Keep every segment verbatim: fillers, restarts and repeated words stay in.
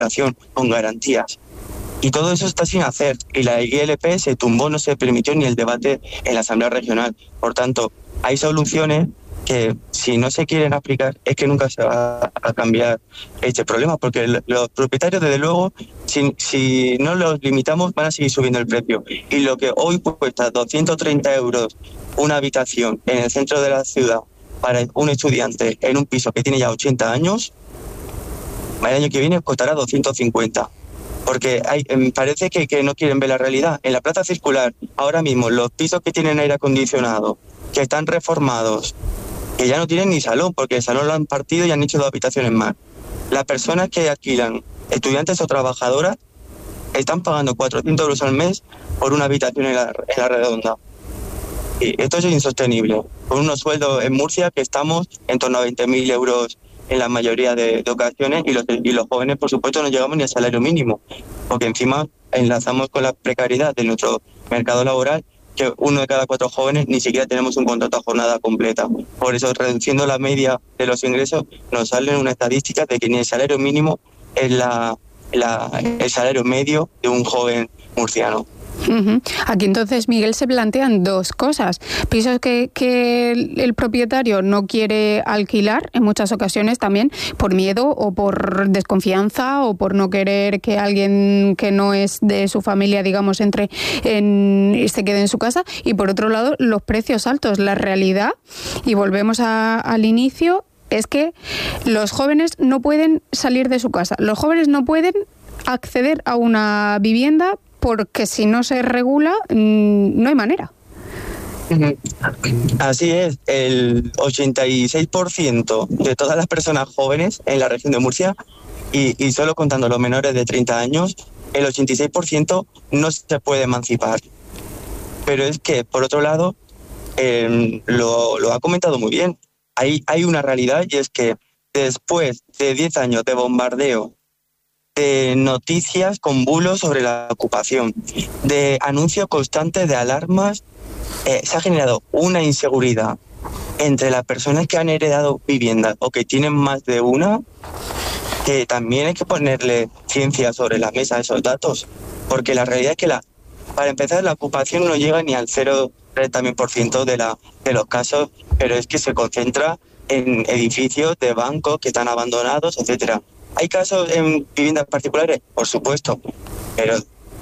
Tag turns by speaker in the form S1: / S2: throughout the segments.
S1: administración con garantías. Y todo eso está sin hacer. Y la I L P se tumbó, no se permitió ni el debate en la Asamblea Regional. Por tanto, hay soluciones que si no se quieren aplicar es que nunca se va a cambiar este problema, porque los propietarios, desde luego, si, si no los limitamos, van a seguir subiendo el precio. Y lo que hoy cuesta doscientos treinta euros una habitación en el centro de la ciudad para un estudiante en un piso que tiene ya ochenta años, el año que viene costará doscientos cincuenta. Porque hay, parece que, que no quieren ver la realidad. En la Plaza Circular, ahora mismo, los pisos que tienen aire acondicionado, que están reformados, que ya no tienen ni salón, porque el salón lo han partido y han hecho dos habitaciones más. Las personas que alquilan, estudiantes o trabajadoras, están pagando cuatrocientos euros al mes por una habitación en la, en la redonda. Y esto es insostenible. Con unos sueldos en Murcia que estamos en torno a veinte mil euros en la mayoría de, de ocasiones, y los, y los jóvenes, por supuesto, no llegamos ni al salario mínimo, porque encima enlazamos con la precariedad de nuestro mercado laboral, que uno de cada cuatro jóvenes ni siquiera tenemos un contrato a jornada completa. Por eso, reduciendo la media de los ingresos, nos sale una estadística de que ni el salario mínimo es la, la, el salario medio de un joven murciano.
S2: Uh-huh. Aquí entonces, Miguel, se plantean dos cosas. Pisos que, que el propietario no quiere alquilar en muchas ocasiones también por miedo o por desconfianza o por no querer que alguien que no es de su familia, digamos, entre en, y se quede en su casa. Y por otro lado, los precios altos. La realidad, y volvemos a, al inicio, es que los jóvenes no pueden salir de su casa. Los jóvenes no pueden acceder a una vivienda porque si no se regula, no hay manera.
S1: Así es, el ochenta y seis por ciento de todas las personas jóvenes en la región de Murcia, y, y solo contando los menores de treinta años, el ochenta y seis por ciento no se puede emancipar. Pero es que, por otro lado, eh, lo, lo ha comentado muy bien, hay, hay una realidad, y es que después de diez años de bombardeo, de noticias con bulos sobre la ocupación, de anuncios constantes de alarmas, eh, se ha generado una inseguridad entre las personas que han heredado viviendas o que tienen más de una, que también hay que ponerle ciencia sobre la mesa a esos datos, porque la realidad es que la, para empezar, la ocupación no llega ni al cero también por ciento de, la, de los casos, pero es que se concentra en edificios de bancos que están abandonados, etcétera. ¿Hay casos en viviendas particulares? Por supuesto, pero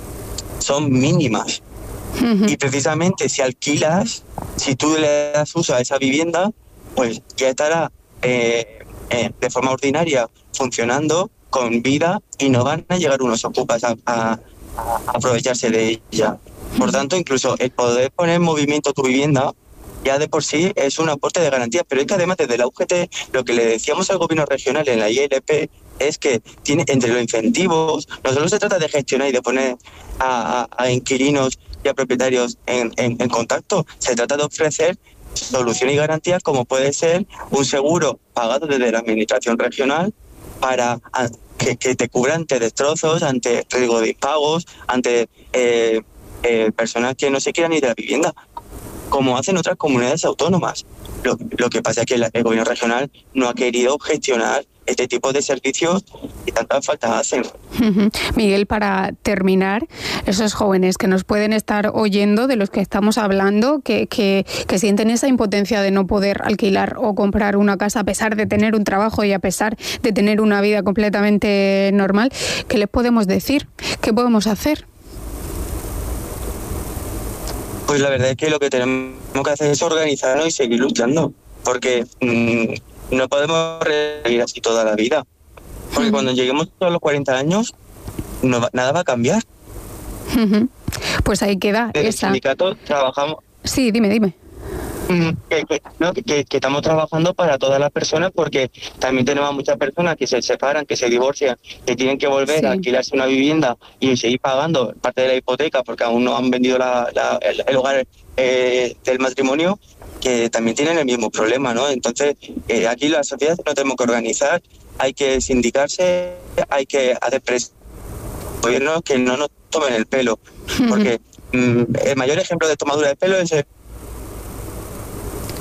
S1: son mínimas. Uh-huh. Y precisamente si alquilas, si tú le das uso a esa vivienda, pues ya estará eh, eh, de forma ordinaria funcionando con vida y no van a llegar unos ocupas a, a, a aprovecharse de ella. Por tanto, incluso el poder poner en movimiento tu vivienda ya de por sí es un aporte de garantía, pero es que además desde la U G T lo que le decíamos al gobierno regional en la I L P es que tiene entre los incentivos, no solo se trata de gestionar y de poner a, a, a inquilinos y a propietarios en, en, en contacto, se trata de ofrecer soluciones y garantías como puede ser un seguro pagado desde la administración regional para a, que, que te cubra ante destrozos, ante riesgo de impagos, ante eh, eh, personas que no se quieran ir de la vivienda, como hacen otras comunidades autónomas. Lo, lo que pasa es que la, el gobierno regional no ha querido gestionar este tipo de servicios y tantas faltas hacen.
S2: Uh-huh. Miguel, para terminar, esos jóvenes que nos pueden estar oyendo, de los que estamos hablando, que, que, que sienten esa impotencia de no poder alquilar o comprar una casa a pesar de tener un trabajo y a pesar de tener una vida completamente normal, ¿qué les podemos decir? ¿Qué podemos hacer?
S1: Pues la verdad es que lo que tenemos que hacer es organizarnos y seguir luchando, porque mmm, no podemos seguir así toda la vida, porque uh-huh. cuando lleguemos a los cuarenta años, no va, nada va a cambiar.
S2: Uh-huh. Pues ahí queda
S1: Desde
S2: esa...
S1: el sindicato trabajamos...
S2: Sí, dime, dime.
S1: Que, que, no, que, que estamos trabajando para todas las personas, porque también tenemos muchas personas que se separan, que se divorcian, que tienen que volver sí. a alquilarse una vivienda y seguir pagando parte de la hipoteca porque aún no han vendido la, la, el, el hogar eh, del matrimonio, que también tienen el mismo problema, ¿no? Entonces, eh, aquí la sociedad no tenemos que organizar, hay que sindicarse, hay que hacer presión al gobierno que no nos tomen el pelo, porque mm, el mayor ejemplo de tomadura de pelo es el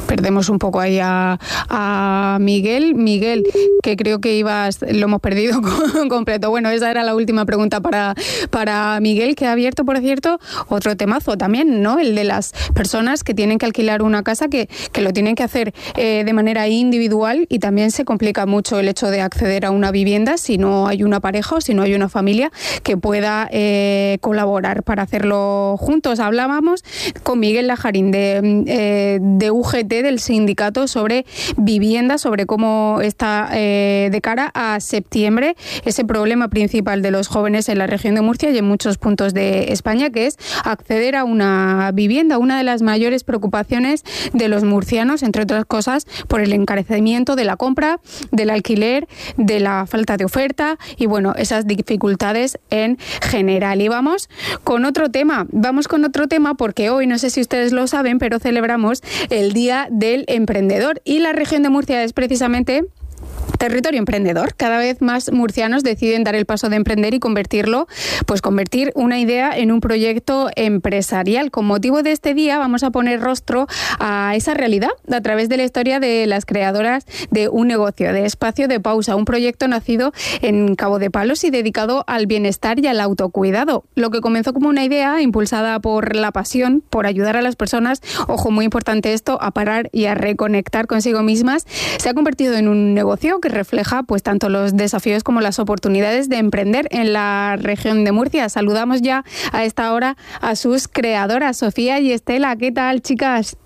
S2: Perdemos un poco ahí a, a Miguel. Miguel, que creo que ibas, lo hemos perdido completo. Bueno, esa era la última pregunta para, para Miguel, que ha abierto, por cierto, otro temazo también, ¿no? El de las personas que tienen que alquilar una casa, que, que lo tienen que hacer eh, de manera individual, y también se complica mucho el hecho de acceder a una vivienda si no hay una pareja o si no hay una familia que pueda eh, colaborar para hacerlo juntos. Hablábamos con Miguel Lajarín de, eh, de U G T, del sindicato, sobre vivienda, sobre cómo está eh, de cara a septiembre ese problema principal de los jóvenes en la región de Murcia y en muchos puntos de España, que es acceder a una vivienda, una de las mayores preocupaciones de los murcianos, entre otras cosas, por el encarecimiento de la compra, del alquiler, de la falta de oferta y, bueno, esas dificultades en general. Y vamos con otro tema, vamos con otro tema porque hoy, no sé si ustedes lo saben, pero celebramos el Día del Emprendedor, y la región de Murcia es precisamente territorio emprendedor. Cada vez más murcianos deciden dar el paso de emprender y convertirlo, pues convertir una idea en un proyecto empresarial. Con motivo de este día vamos a poner rostro a esa realidad a través de la historia de las creadoras de un negocio, de Espacio de Pausa, un proyecto nacido en Cabo de Palos y dedicado al bienestar y al autocuidado. Lo que comenzó como una idea impulsada por la pasión, por ayudar a las personas, ojo, muy importante esto, a parar y a reconectar consigo mismas, se ha convertido en un negocio que refleja pues tanto los desafíos como las oportunidades de emprender en la región de Murcia. Saludamos ya a esta hora a sus creadoras, Sofía y Estela. ¿Qué tal, chicas?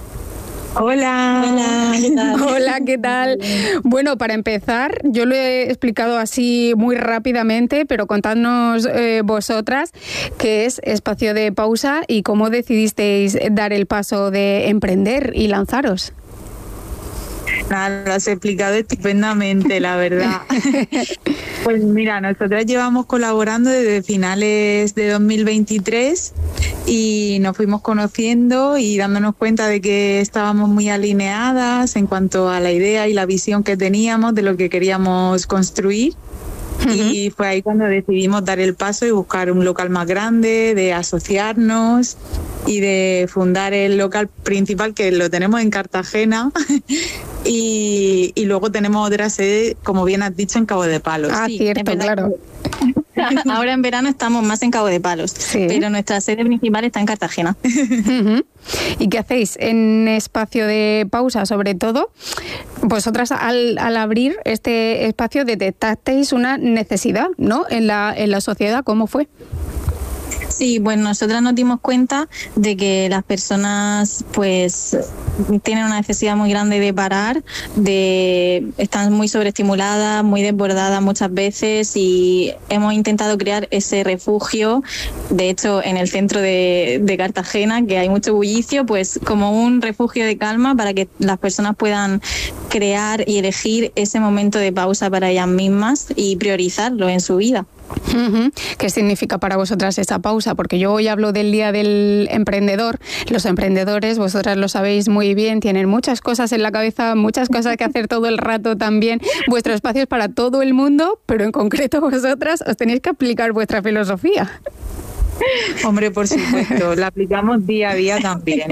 S3: Hola.
S2: Hola, ¿qué tal? Hola, ¿qué tal? Bueno, para empezar, yo lo he explicado así muy rápidamente, pero contadnos eh, vosotras qué es Espacio de Pausa y cómo decidisteis dar el paso de emprender y lanzaros.
S3: Nada, lo has explicado estupendamente, la verdad. Pues mira, nosotras llevamos colaborando desde finales de dos mil veintitrés y nos fuimos conociendo y dándonos cuenta de que estábamos muy alineadas en cuanto a la idea y la visión que teníamos de lo que queríamos construir. Y fue ahí cuando decidimos dar el paso y buscar un local más grande, de asociarnos y de fundar el local principal, que lo tenemos en Cartagena. Y, y luego tenemos otra sede, como bien has dicho, en Cabo de Palos.
S2: Ah, sí, cierto, claro.
S4: Ahora en verano estamos más en Cabo de Palos, sí, pero nuestra sede principal está en Cartagena.
S2: Uh-huh. ¿Y qué hacéis en Espacio de Pausa? Sobre todo, vosotras al, al abrir este espacio detectasteis una necesidad, ¿no? En la, en la sociedad, ¿cómo fue?
S4: Sí, bueno, nosotras nos dimos cuenta de que las personas pues tienen una necesidad muy grande de parar, de están muy sobreestimuladas, muy desbordadas muchas veces, y hemos intentado crear ese refugio, de hecho en el centro de, de Cartagena, que hay mucho bullicio, pues como un refugio de calma para que las personas puedan crear y elegir ese momento de pausa para ellas mismas y priorizarlo en su vida.
S2: Uh-huh. ¿Qué significa para vosotras esa pausa? Porque yo hoy hablo del Día del Emprendedor. Los emprendedores, vosotras lo sabéis muy bien, tienen muchas cosas en la cabeza, muchas cosas que hacer todo el rato también. Vuestro espacio es para todo el mundo, pero en concreto vosotras os tenéis que aplicar vuestra filosofía.
S3: Hombre, por supuesto, la aplicamos día a día también.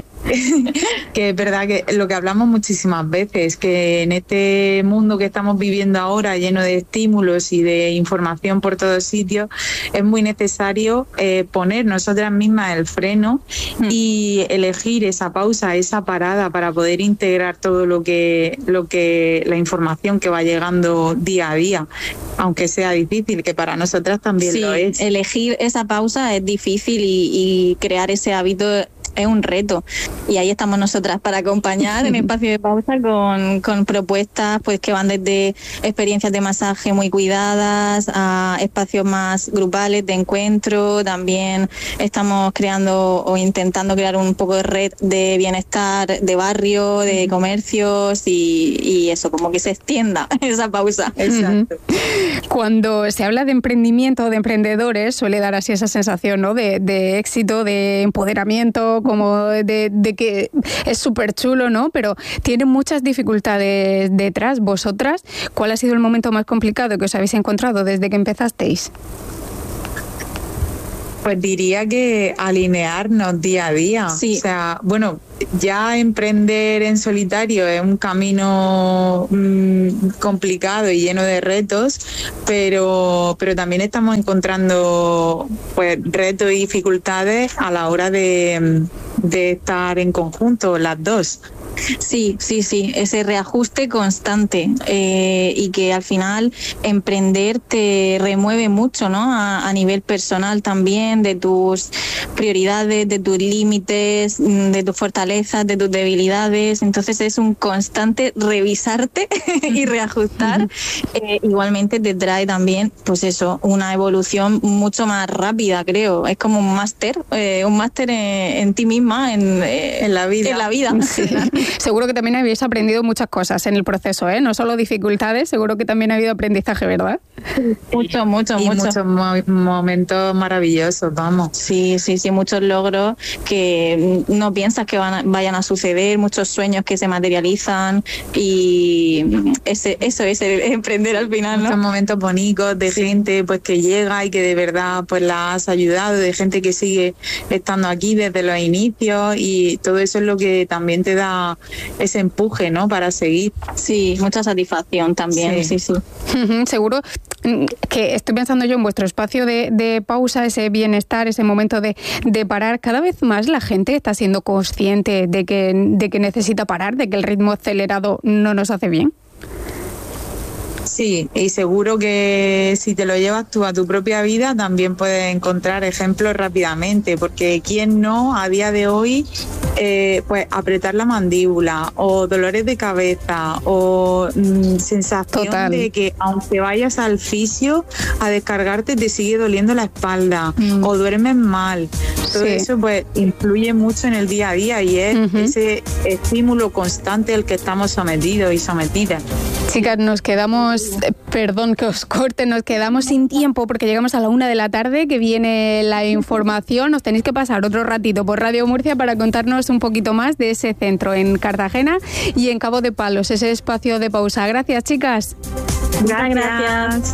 S3: Que es verdad que lo que hablamos muchísimas veces, que en este mundo que estamos viviendo ahora, lleno de estímulos y de información por todos sitios, es muy necesario eh, poner nosotras mismas el freno y elegir esa pausa, esa parada, para poder integrar todo lo que, lo que la información que va llegando día a día, aunque sea difícil, que para nosotras también
S4: sí,
S3: lo es.
S4: Elegir esa pausa es difícil y, y crear ese hábito es un reto, y ahí estamos nosotras para acompañar en Espacio de Pausa con, con propuestas pues que van desde experiencias de masaje muy cuidadas a espacios más grupales de encuentro. También estamos creando o intentando crear un poco de red de bienestar de barrio, de comercios y, y eso, como que se extienda esa pausa.
S3: Exacto.
S2: Cuando se habla de emprendimiento, de emprendedores, suele dar así esa sensación, ¿no? de, de éxito, de empoderamiento, como de, de que es súper chulo, ¿no? Pero tiene muchas dificultades detrás. Vosotras, ¿cuál ha sido el momento más complicado que os habéis encontrado desde que empezasteis?
S3: Pues diría que alinearnos día a día.
S4: Sí.
S3: O sea, bueno, ya emprender en solitario es un camino mmm, complicado y lleno de retos, pero, pero también estamos encontrando pues retos y dificultades a la hora de, de estar en conjunto las dos.
S4: Sí, sí, sí, ese reajuste constante eh, y que al final emprender te remueve mucho, ¿no? A, a nivel personal también, de tus prioridades, de tus límites, de tus fortalezas, de tus debilidades. Entonces es un constante revisarte y reajustar. Eh, igualmente te trae también, pues eso, una evolución mucho más rápida, creo. Es como un máster, eh, un máster en, en ti misma, en, eh, en la vida. En la vida.
S2: Sí. Seguro que también habéis aprendido muchas cosas en el proceso, ¿eh? No solo dificultades, seguro que también ha habido aprendizaje, ¿verdad?
S4: Mucho, mucho,
S3: y
S4: mucho.
S3: muchos mo- momentos maravillosos, vamos.
S4: Sí, sí, sí, muchos logros que no piensas que van a, vayan a suceder, muchos sueños que se materializan y ese, eso es el emprender al final, ¿no?
S3: Muchos momentos bonitos de gente pues que llega y que de verdad pues la has ayudado, de gente que sigue estando aquí desde los inicios, y todo eso es lo que también te da ese empuje, ¿no? Para seguir.
S4: Sí, mucha satisfacción también, sí, sí. sí.
S2: Uh-huh, seguro que estoy pensando yo en vuestro espacio de, de pausa, ese bienestar, ese momento de, de parar. Cada vez más la gente está siendo consciente de que, de que necesita parar, de que el ritmo acelerado no nos hace bien.
S3: Sí, y seguro que si te lo llevas tú a tu propia vida también puedes encontrar ejemplos rápidamente, porque quién no a día de hoy eh, pues apretar la mandíbula o dolores de cabeza o mmm, sensación Total. de que aunque vayas al fisio a descargarte te sigue doliendo la espalda mm. o duermes mal. Todo sí. eso pues influye mucho en el día a día y es uh-huh. ese estímulo constante al que estamos sometidos y sometidas.
S2: Chicas, nos quedamos, perdón que os corte, nos quedamos sin tiempo porque llegamos a la una de la tarde, que viene la información. Os tenéis que pasar otro ratito por Radio Murcia para contarnos un poquito más de ese centro en Cartagena y en Cabo de Palos, ese espacio de pausa. Gracias, chicas.
S3: Gracias. Gracias.